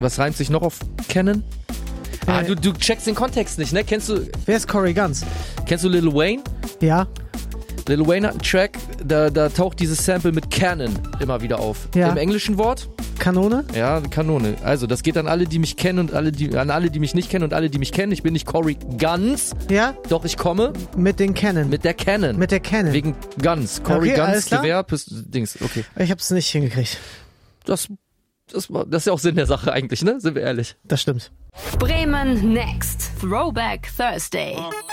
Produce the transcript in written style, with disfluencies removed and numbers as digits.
Was reimt sich noch auf Cannon? Du checkst den Kontext nicht, ne? Wer ist Corey Guns? Kennst du Lil Wayne? Ja. Lil Wayne hat einen Track, da taucht dieses Sample mit Cannon immer wieder auf. Ja. Im englischen Wort? Kanone? Ja, Kanone. Also, das geht an alle, die mich kennen und an alle, die mich nicht kennen und alle, die mich kennen. Ich bin nicht Corey Guns. Ja. Doch ich komme Mit den Cannon. mit der Cannon. Mit der Cannon. Wegen Guns. Corey Okay, alles Guns, klar. Gewehr, Dings. Okay. Ich hab's nicht hingekriegt. Das ist ja auch Sinn der Sache eigentlich, ne? Sind wir ehrlich. Das stimmt. Bremen Next. Throwback Thursday.